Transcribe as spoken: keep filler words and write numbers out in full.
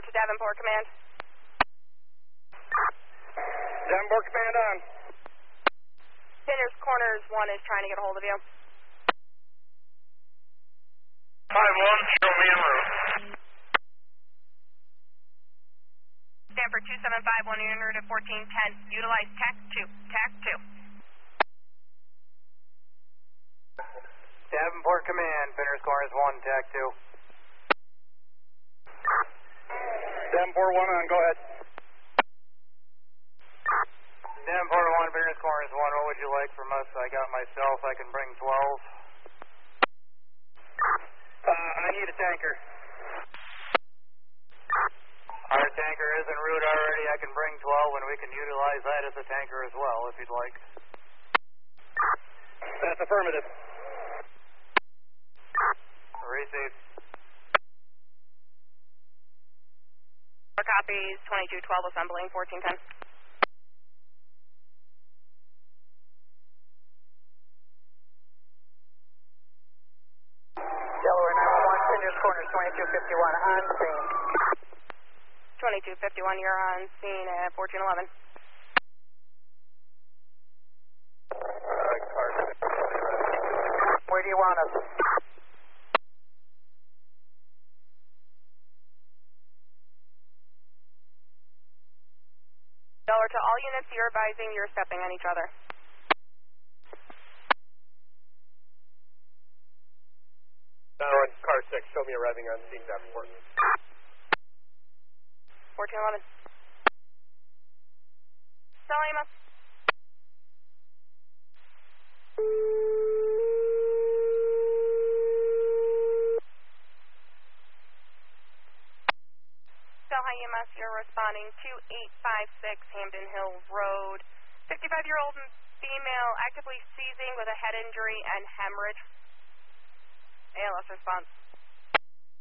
to Davenport Command. Davenport Command on. Pinners Corners one is trying to get a hold of you. five one, show me en route. Stanford two seven five one, en route at fourteen ten. Utilize T A C two. T A C two. Davenport Command, Pinners Corners one, T A C two. Davenport one on, go ahead. Davenport one, Pinners Corners one, what would you like from us? I got myself, I can bring twelve. Uh, I need a tanker. Our tanker is en route already, I can bring twelve, and we can utilize that as a tanker as well, if you'd like. That's affirmative. Receive. Copies, twenty-two twelve assembling, fourteen ten. Delaware nine one one, Pinners Corners twenty-two fifty-one, on scene. twenty-two fifty-one, you're on scene at fourteen eleven. Where do you want us? Dollar to all units, you're advising you're stepping on each other. Dollar on car six, show me arriving on scene, Davenport. fourteen eleven. Salima. Delhi E M S, you're responding to eight five six Hampton Hill Road. fifty-five-year-old female actively seizing with a head injury and hemorrhage. A L S response.